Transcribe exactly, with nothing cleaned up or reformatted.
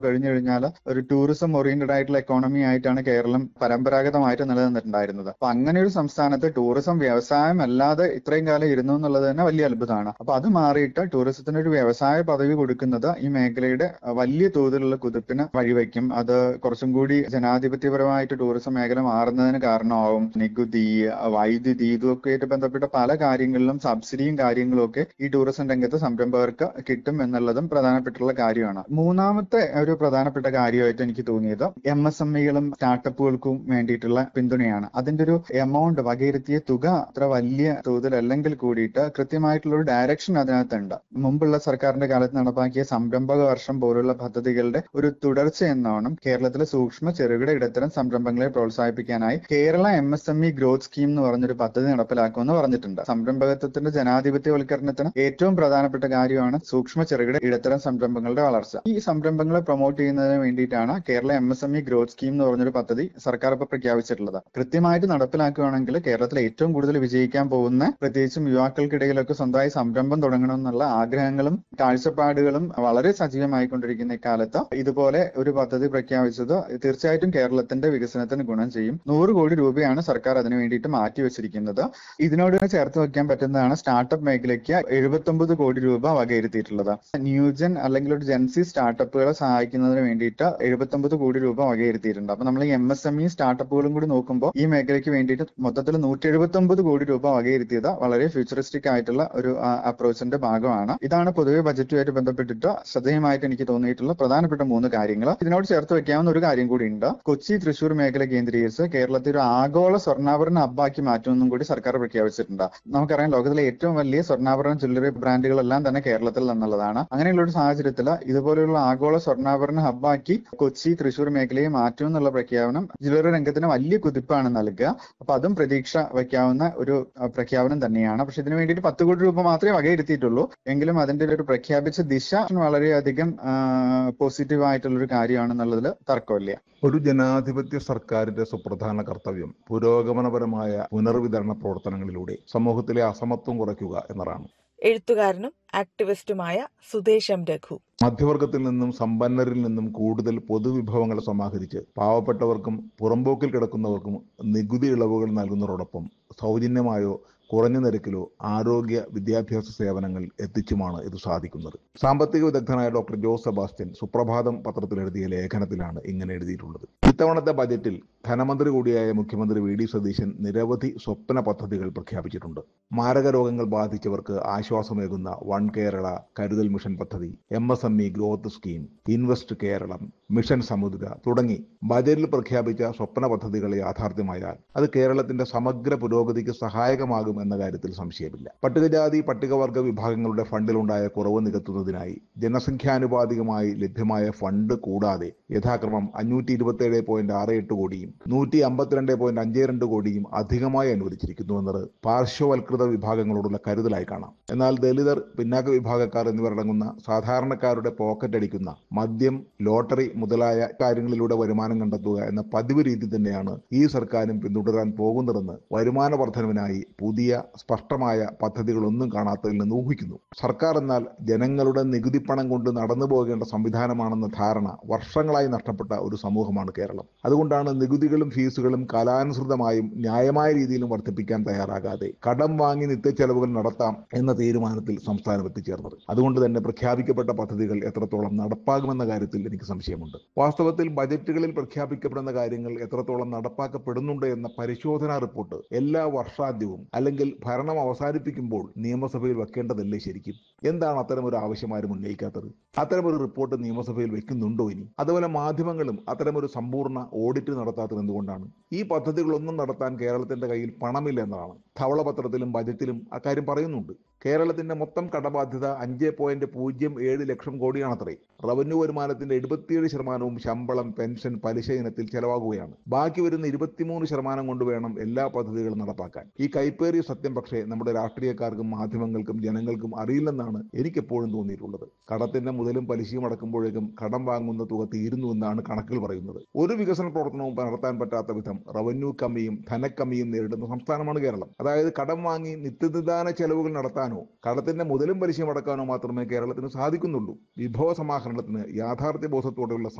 കഴിഞ്ഞു കഴിഞ്ഞാൽ ഒരു ടൂറിസം ഓറിയന്റഡ് ആയിട്ടുള്ള എക്കോണമി ആയിട്ടാണ് കേരളം പരമ്പരാഗതമായിട്ട് നിലനിന്നിട്ടുണ്ടായിരുന്നത്. അപ്പൊ അങ്ങനെ ഒരു സംസ്ഥാനത്ത് ടൂറിസം വ്യവസായം അല്ലാതെ ഇത്രയും കാലം ഇരുന്നു എന്നുള്ളത് തന്നെ വലിയ അത്ഭുതമാണ്. അപ്പൊ അത് മാറിയിട്ട് ടൂറിസത്തിന് ഒരു വ്യവസായ പദവി കൊടുക്കുന്നത് ഈ മേഖലയുടെ വലിയ തോതിലുള്ള കുതിപ്പിന് വഴിവെക്കും. അത് കുറച്ചും കൂടി ജനാധിപത്യപരമായിട്ട് ടൂറിസം മേഖല മാറുന്നതിന് കാരണമാവും. നികുതി, വൈദ്യുതി, ഇതൊക്കെ ആയിട്ട് ബന്ധപ്പെട്ട പല കാര്യങ്ങളിലും സബ്സിഡിയും കാര്യങ്ങളും ഒക്കെ ഈ ടൂറിസം രംഗത്ത് സംരംഭകർക്ക് കിട്ടും എന്നുള്ളതും പ്രധാനപ്പെട്ടുള്ള കാര്യമാണ്. മൂന്നാമത്തെ ഒരു പ്രധാനപ്പെട്ട കാര്യമായിട്ട് എനിക്ക് തോന്നിയത് എം എസ് എം ഇകളും സ്റ്റാർട്ടപ്പുകൾക്കും വേണ്ടിയിട്ടുള്ള പിന്തുണയാണ്. അതിന്റെ ഒരു എമൗണ്ട്, വകയിരുത്തിയ തുക അത്ര വലിയ തോതിൽ അല്ലെങ്കിൽ കൂടിയിട്ട് കൃത്യമായിട്ടുള്ള ഒരു ഡയറക്ഷൻ അതിനകത്തുണ്ട്. മുമ്പുള്ള സർക്കാരിന്റെ കാലത്ത് നടപ്പാക്കിയ സംരംഭക വർഷം പോലുള്ള പദ്ധതികളുടെ ഒരു തുടർച്ച എന്നോണം കേരളത്തിലെ സൂക്ഷ്മ ചെറുകിട ഇടത്തരം സംരംഭങ്ങളെ പ്രോത്സാഹിപ്പിക്കാനായി Kerala M S M E growth scheme എന്ന് പറഞ്ഞൊരു പദ്ധതി നടപ്പിലാക്കുമെന്ന് പറഞ്ഞിട്ടുണ്ട്. സംരംഭകത്വത്തിന്റെ ജനാധിപത്യവൽക്കരണത്തിന് ഏറ്റവും പ്രധാനപ്പെട്ട കാര്യമാണ് സൂക്ഷ്മ ചെറുകിട ഇടത്തരം സംരംഭങ്ങളുടെ വളർച്ച. ഈ സംരംഭങ്ങളെ പ്രൊമോട്ട് ചെയ്യുന്നതിന് വേണ്ടിയിട്ടാണ് Kerala M S M E growth scheme എന്ന് പറഞ്ഞൊരു പദ്ധതി സർക്കാർ ഇപ്പോൾ പ്രഖ്യാപിച്ചിട്ടുള്ളത്. കൃത്യമായിട്ട് നടപ്പിലാക്കുകയാണെങ്കിൽ കേരളത്തിൽ ഏറ്റവും കൂടുതൽ വിജയിക്കാൻ പോകുന്ന, പ്രത്യേകിച്ചും യുവാക്കൾക്കിടയിലൊക്കെ സ്വന്തമായി സംരംഭം തുടങ്ങണം എന്നുള്ള ആഗ്രഹങ്ങളും കാഴ്ചപ്പാടുകളും വളരെ സജീവമായിക്കൊണ്ടിരിക്കുന്ന ഇക്കാലത്ത് ഇതുപോലെ ഒരു പദ്ധതി പ്രഖ്യാപിച്ചത് തീർച്ചയായിട്ടും കേരളത്തിന്റെ വികസനത്തിന് ഗുണം ചെയ്യും. നൂറ് കോടി രൂപയാണ് സർക്കാർ അതിനു വേണ്ടിയിട്ട് മാറ്റിവെച്ചിരിക്കുന്നത്. ഇതിനോട് ചേർത്ത് വെക്കാൻ പറ്റുന്നതാണ് സ്റ്റാർട്ടപ്പ് മേഖലയ്ക്ക് എഴുപത്തൊമ്പത് കോടി രൂപ വകയിരുത്തിയിട്ടുള്ളത്. ന്യൂജൻ അല്ലെങ്കിൽ ഒരു ജെൻസി സ്റ്റാർട്ടപ്പുകളെ സഹായിക്കുന്നതിന് വേണ്ടിയിട്ട് എഴുപത്തൊമ്പത് കോടി രൂപ വകയിരുത്തിയിട്ടുണ്ട്. അപ്പൊ നമ്മൾ ഈ എം എസ് എം ഇ സ്റ്റാർട്ടപ്പുകളും കൂടി നോക്കുമ്പോൾ ഈ മേഖലയ്ക്ക് വേണ്ടിയിട്ട് മൊത്തത്തിൽ നൂറ്റി എഴുപത്തി ഒമ്പത് കോടി രൂപ വകയിരുത്തിയത് വളരെ ഫ്യൂച്ചറിസ്റ്റിക് ആയിട്ടുള്ള ഒരു അപ്രോച്ചിന്റെ ഭാഗമാണ്. ഇതാണ് പൊതുവെ ബജറ്റുമായിട്ട് ബന്ധപ്പെട്ടിട്ട് ശ്രദ്ധേയമായിട്ട് എനിക്ക് തോന്നിയിട്ടുള്ള പ്രധാനപ്പെട്ട മൂന്ന് കാര്യങ്ങൾ. ഇതിനോട് ചേർത്ത് വെക്കാവുന്ന ഒരു കാര്യം കൂടി ഉണ്ട്. കൊച്ചി തൃശൂർ മേഖല കേന്ദ്രീകരിച്ച് കേരളത്തിൽ ഒരു ആഗോള സ്വർണ്ണാഭരണ ഹബ്ബാക്കി മാറ്റുമെന്നും കൂടി സർക്കാർ പ്രഖ്യാപിച്ചിട്ടുണ്ട്. നമുക്കറിയാം, ലോകത്തിലെ ഏറ്റവും വലിയ സ്വർണ്ണാഭരണ ജ്വല്ലറി ബ്രാൻഡുകളെല്ലാം തന്നെ കേരളത്തിൽ നിന്നുള്ളതാണ്. അങ്ങനെയുള്ള ഒരു സാഹചര്യത്തിൽ ഇതുപോലെയുള്ള ആഗോള സ്വർണ്ണാഭരണ ഹബ്ബാക്കി കൊച്ചി തൃശൂർ മേഖലയെ മാറ്റും എന്നുള്ള പ്രഖ്യാപനം ജ്വല്ലറി രംഗത്തിന് വലിയ കുതിപ്പാണ് നൽകുക. അപ്പൊ അതും പ്രതീക്ഷ വയ്ക്കാവുന്ന ഒരു പ്രഖ്യാപനം തന്നെയാണ്. പക്ഷെ ഇതിനു വേണ്ടിയിട്ട് പത്ത് കോടി രൂപ മാത്രമേ വകയിരുത്തിയിട്ടുള്ളൂ. എങ്കിലും അതിന്റെ ഒരു പ്രഖ്യാപിച്ച ദിശ വളരെയധികം പോസിറ്റീവ് ആയിട്ടുള്ള ഒരു കാര്യമാണെന്നുള്ളതിൽ തർക്കമില്ല. ഒരു ജനാധിപത്യ സർക്കാരിന്റെ സുപ്രധാന കർത്തവ്യം പുരോഗമനപരമായ പുനർവിതരണ പ്രവർത്തനങ്ങളിലൂടെ സമൂഹത്തിലെ അസമത്വം കുറയ്ക്കുക എന്നതാണ്. എഴുത്തുകാരനും ആക്ടിവിസ്റ്റുമായ സുദേശ് എം രഘു. മധ്യവർഗത്തിൽ നിന്നും സമ്പന്നരിൽ നിന്നും കൂടുതൽ പൊതുവിഭവങ്ങൾ സമാഹരിച്ച് പാവപ്പെട്ടവർക്കും പുറമ്പോക്കിൽ കിടക്കുന്നവർക്കും നികുതി ഇളവുകൾ നൽകുന്നതോടൊപ്പം സൗജന്യമായോ കുറഞ്ഞ നിരക്കിലോ ആരോഗ്യ വിദ്യാഭ്യാസ സേവനങ്ങൾ എത്തിച്ചുമാണ് ഇത് സാധിക്കുന്നത്. സാമ്പത്തിക വിദഗ്ധനായ ഡോക്ടർ ജോസ് സെബാസ്റ്റ്യൻ സുപ്രഭാതം പത്രത്തിൽ എഴുതിയ ലേഖനത്തിലാണ് ഇങ്ങനെ എഴുതിയിട്ടുള്ളത്. ഇത്തവണത്തെ ബജറ്റിൽ ധനമന്ത്രി കൂടിയായ മുഖ്യമന്ത്രി വി ഡി സതീശൻ നിരവധി സ്വപ്ന പദ്ധതികൾ പ്രഖ്യാപിച്ചിട്ടുണ്ട്. മാരക രോഗങ്ങൾ ബാധിച്ചവർക്ക് ആശ്വാസമേകുന്ന വൺ കേരള കരുതൽ മിഷൻ പദ്ധതി, M S M E growth scheme, invest Keralam, mission സമുദ്ര തുടങ്ങി ബജറ്റിൽ പ്രഖ്യാപിച്ച സ്വപ്ന പദ്ധതികൾ യാഥാർത്ഥ്യമായാൽ അത് കേരളത്തിന്റെ സമഗ്ര പുരോഗതിക്ക് സഹായകമാകും എന്ന കാര്യത്തിൽ സംശയമില്ല. പട്ടികജാതി പട്ടികവർഗ വിഭാഗങ്ങളുടെ ഫണ്ടിലുണ്ടായ കുറവ് നികത്തുന്നതിനായി ജനസംഖ്യാനുപാതികമായി ലഭ്യമായ ഫണ്ട് കൂടാതെ യഥാക്രമം അഞ്ഞൂറ്റി ഇരുപത്തി ഏഴ് പോയിന്റ് ആറ് എട്ട് കോടിയും നൂറ്റി അമ്പത്തിരണ്ട് പോയിന്റ് അഞ്ച് രണ്ട് കോടിയും അധികമായി അനുവദിച്ചിരിക്കുന്നു എന്നത് പാർശ്വവൽകൃത വിഭാഗങ്ങളോടുള്ള കരുതലായി കാണാം. എന്നാൽ ദലിതർ, പിന്നാക്ക വിഭാഗക്കാർ എന്നിവരടങ്ങുന്ന സാധാരണക്കാരുടെ പോക്കറ്റ് അടിക്കുന്ന മദ്യം, ലോട്ടറി മുതലായ കാര്യങ്ങളിലൂടെ വരുമാനം കണ്ടെത്തുക എന്ന പതിവ് രീതി തന്നെയാണ് ഈ സർക്കാരും പിന്തുടരാൻ പോകുന്നതെന്ന് വരുമാന വർധനവിനായി പുതിയ സ്പഷ്ടമായ പദ്ധതികളൊന്നും കാണാത്തതിൽ നിന്ന് ഊഹിക്കുന്നു. സർക്കാർ എന്നാൽ ജനങ്ങളുടെ നികുതിപ്പണം കൊണ്ട് നടന്നു പോകേണ്ട സംവിധാനമാണെന്ന ധാരണ വർഷങ്ങളായി നഷ്ടപ്പെട്ട ഒരു സമൂഹമാണ് കേരളം. അതുകൊണ്ടാണ് നികുതികളും ഫീസുകളും കാലാനുസൃതമായും ന്യായമായ രീതിയിലും വർദ്ധിപ്പിക്കാൻ തയ്യാറാകാതെ കടം വാങ്ങി നിത്യച്ചെലവുകൾ നടത്താം എന്ന തീരുമാനത്തിൽ സംസ്ഥാനം എത്തിച്ചേർന്നത്. അതുകൊണ്ട് തന്നെ പ്രഖ്യാപിക്കപ്പെട്ട പദ്ധതികൾ എത്രത്തോളം നടപ്പാകുമെന്ന കാര്യത്തിൽ എനിക്ക് സംശയമുണ്ട്. വാസ്തവത്തിൽ ബജറ്റുകളിൽ പ്രഖ്യാപിക്കപ്പെടുന്ന കാര്യങ്ങൾ എത്രത്തോളം നടപ്പാക്കപ്പെടുന്നുണ്ട് എന്ന പരിശോധനാ റിപ്പോർട്ട് എല്ലാ വർഷാന്ത്യവും അല്ലെങ്കിൽ ഭരണം അവസാനിപ്പിക്കുമ്പോൾ നിയമസഭയിൽ വെക്കേണ്ടതല്ലേ ശരിക്കും? എന്താണ് അത്തരമൊരു ആവശ്യം ആരും ഉന്നയിക്കാത്തത്? അത്തരമൊരു റിപ്പോർട്ട് നിയമസഭയിൽ വെക്കുന്നുണ്ടോ ഇനി? അതുപോലെ മാധ്യമങ്ങളും അത്തരമൊരു സമ്പൂർണ്ണ ഓഡിറ്റ് നടത്താത്തത് എന്തുകൊണ്ടാണ്? ഈ പദ്ധതികളൊന്നും നടത്താൻ കേരളത്തിന്റെ കയ്യിൽ പണമില്ല എന്നതാണ്. ധവളപത്രത്തിലും ബജറ്റിലും അക്കാര്യം പറയുന്നുണ്ട്. കേരളത്തിന്റെ മൊത്തം കടബാധ്യത അഞ്ച് പോയിന്റ് പൂജ്യം ഏഴ് ലക്ഷം കോടിയാണത്രേ. റവന്യൂ വരുമാനത്തിന്റെ എഴുപത്തിയേഴ് ശതമാനവും ശമ്പളം, പെൻഷൻ, പലിശ ഇനത്തിൽ ചെലവാകുകയാണ്. ബാക്കി വരുന്ന ഇരുപത്തിമൂന്ന് ശതമാനം കൊണ്ട് വേണം എല്ലാ പദ്ധതികളും നടപ്പാക്കാൻ. ഈ കൈപ്പേറിയ സത്യം പക്ഷേ നമ്മുടെ രാഷ്ട്രീയക്കാർക്കും മാധ്യമങ്ങൾക്കും ജനങ്ങൾക്കും അറിയില്ലെന്നാണ് എനിക്കെപ്പോഴും തോന്നിയിട്ടുള്ളത്. കടത്തിന്റെ മുതലും പലിശയും അടക്കുമ്പോഴേക്കും കടം വാങ്ങുന്ന തുക തീരുന്നു എന്നാണ് കണക്കുകൾ പറയുന്നത്. ഒരു വികസന പ്രവർത്തനവും നടത്താൻ പറ്റാത്ത വിധം റവന്യൂ കമ്മിയും ധനക്കമ്മിയും നേരിടുന്ന സംസ്ഥാനമാണ് കേരളം. അതായത് കടം വാങ്ങി നിത്യനിദാന ചെലവുകൾ നടത്താനും അടക്കാനോ കടത്തിന്റെ മുതലും പലിശയും അടക്കാനോ മാത്രമേ കേരളത്തിന് സാധിക്കുന്നുള്ളൂ. വിഭവ സമാഹരണത്തിന് യാഥാർത്ഥ്യ ബോധത്തോടെയുള്ള